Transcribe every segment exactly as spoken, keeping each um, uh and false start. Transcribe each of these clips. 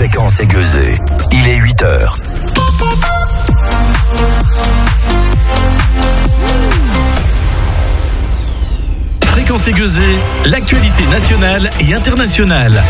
Fréquence Aiguezée. Il est huit heures. Fréquence Aiguezée, l'actualité nationale et internationale.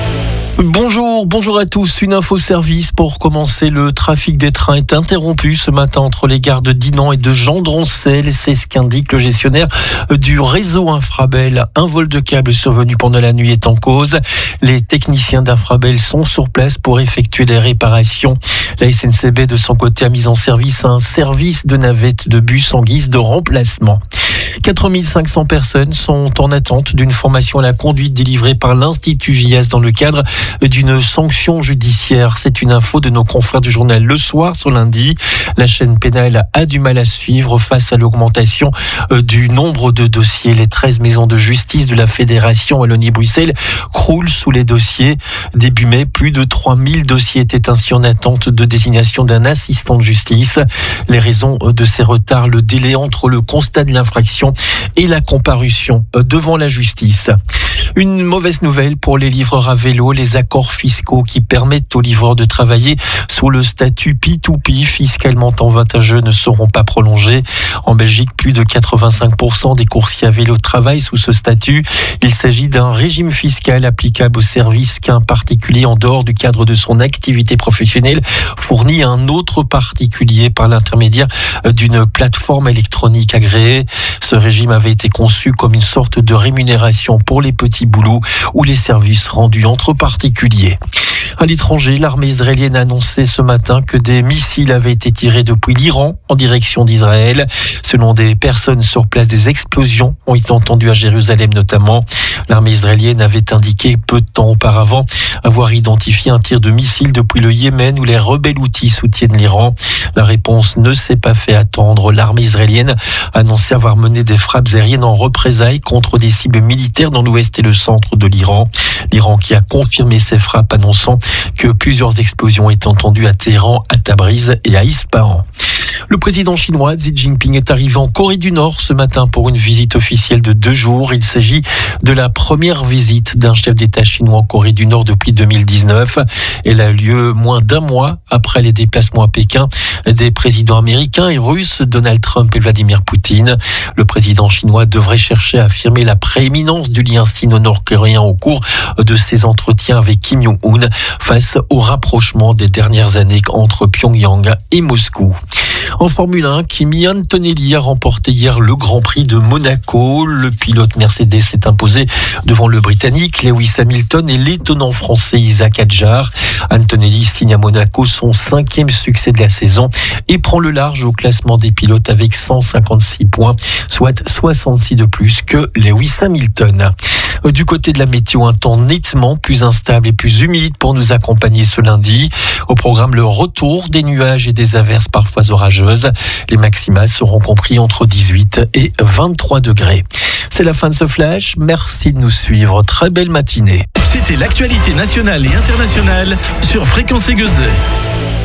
Bonjour, bonjour à tous. Une info service pour commencer. Le trafic des trains est interrompu ce matin entre les gares de Dinan et de Gendroncel. C'est ce qu'indique le gestionnaire du réseau Infrabel. Un vol de câble survenu pendant la nuit est en cause. Les techniciens d'Infrabel sont sur place pour effectuer les réparations. La S N C B, de son côté, a mis en service un service de navette de bus en guise de remplacement. quatre mille cinq cents personnes sont en attente d'une formation à la conduite délivrée par l'Institut Vias dans le cadre d'une sanction judiciaire. C'est une info de nos confrères du journal Le Soir ce lundi. La chaîne pénale a du mal à suivre face à l'augmentation du nombre de dossiers. Les treize maisons de justice de la Fédération Wallonie-Bruxelles croulent sous les dossiers. Début mai, plus de trois mille dossiers étaient ainsi en attente de désignation d'un assistant de justice. Les raisons de ces retards, le délai entre le constat de l'infraction et la comparution devant la justice. Une mauvaise nouvelle pour les livreurs à vélo. Les accords fiscaux qui permettent aux livreurs de travailler sous le statut P deux P fiscalement avantageux ne seront pas prolongés. En Belgique, plus de quatre-vingt-cinq pour cent des coursiers à vélo travaillent sous ce statut. Il s'agit d'un régime fiscal applicable aux services qu'un particulier, en dehors du cadre de son activité professionnelle, fournit à un autre particulier par l'intermédiaire d'une plateforme électronique agréée. Ce régime avait été conçu comme une sorte de rémunération pour les petits boulots ou les services rendus entre particuliers. À l'étranger, l'armée israélienne a annoncé ce matin que des missiles avaient été tirés depuis l'Iran en direction d'Israël. Selon des personnes sur place, des explosions ont été entendues à Jérusalem notamment. L'armée israélienne avait indiqué peu de temps auparavant avoir identifié un tir de missile depuis le Yémen où les rebelles houthis soutiennent l'Iran. La réponse ne s'est pas fait attendre. L'armée israélienne a annoncé avoir mené des frappes aériennes en représailles contre des cibles militaires dans l'ouest et le centre de l'Iran. L'Iran qui a confirmé ces frappes, annonçant que plusieurs explosions étaient entendues à Téhéran, à Tabriz et à Ispahan. Le président chinois Xi Jinping est arrivé en Corée du Nord ce matin pour une visite officielle de deux jours. Il s'agit de la première visite d'un chef d'État chinois en Corée du Nord depuis deux mille dix-neuf. Elle a eu lieu moins d'un mois après les déplacements à Pékin des présidents américains et russes Donald Trump et Vladimir Poutine. Le président chinois devrait chercher à affirmer la prééminence du lien sino-nord-coréen au cours de ses entretiens avec Kim Jong-un face au rapprochement des dernières années entre Pyongyang et Moscou. En Formule un, Kimi Antonelli a remporté hier le Grand Prix de Monaco. Le pilote Mercedes s'est imposé devant le Britannique Lewis Hamilton et l'étonnant français Isaac Hadjar. Antonelli signe à Monaco son cinquième succès de la saison et prend le large au classement des pilotes avec cent cinquante-six points, soit soixante-six de plus que Lewis Hamilton. Du côté de la météo, un temps nettement plus instable et plus humide pour nous accompagner ce lundi. Au programme, le retour des nuages et des averses parfois orageuses. Les maximales seront compris entre dix-huit et vingt-trois degrés. C'est la fin de ce flash. Merci de nous suivre. Très belle matinée. C'était l'actualité nationale et internationale sur Fréquence Aiguezée.